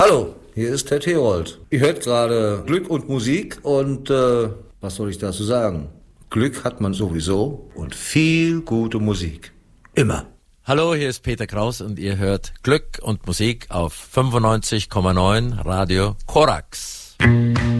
Hallo, hier ist Ted Herold. Ihr hört gerade Glück und Musik und was soll ich dazu sagen? Glück hat man sowieso und viel gute Musik. Immer. Hallo, hier ist Peter Kraus und ihr hört Glück und Musik auf 95,9 Radio Korax.